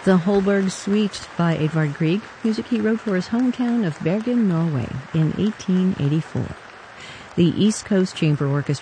The Holberg Suite by Edvard Grieg, music he wrote for his hometown of Bergen, Norway in 1884. The East Coast Chamber Orchestra